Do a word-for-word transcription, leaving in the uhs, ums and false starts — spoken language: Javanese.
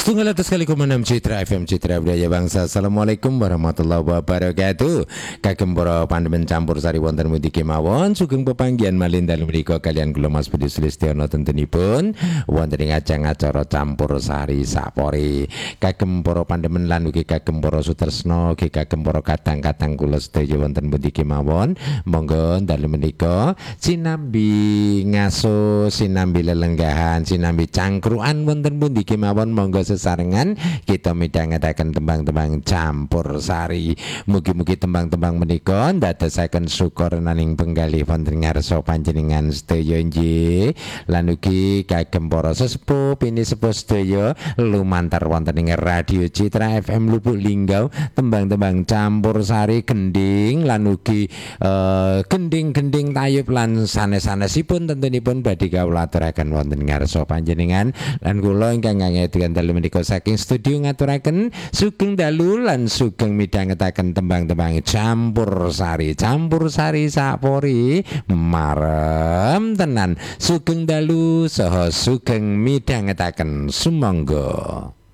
Setunggal atas kali enam Citra F M Citra Budaya Bangsa. Assalamualaikum warahmatullahi wabarakatuh. Kagem para pandemen campur sari wonten mugi kemawon sugeng pepanggihan malih dalem menika kalian kula Mas Budi Sulistiono tentunipun wonten ing ajang acara campur sari sapori. Kagem para pandemen lan ugi kagem para sutresna, ugi kagem para kadang-kadang kula sedaya wonten mugi kemawon monggo dalem menika sinambi ngaso, sinambi lelenggahan, sinambi cangkruan wonten pundi kemawon monggo sesarengan kita midhangetaken tembang-tembang campur sari. Mugi-mugi tembang-tembang menika ndadosaken syukur naning penggalih wonten ngarsa panjenengan sedaya nggih. Lan ugi kagem para sesepuh pini sepuh sedaya lumantar wonten ing Radio Citra F M Lubuk Linggau tembang-tembang campur sari gending lan ugi uh, gending-gending tayub lan sanes-sanesipun tentunipun badhe kawula aturaken wonten ngarsa panjenengan lan kula ingkang ngangetaken dalem menika saking studio ngaturaken sugeng dalu lan sugeng midhangetaken tembang-tembang campur sari campur sari sapori marem tenan sugeng dalu saha sugeng midhangetaken sumangga.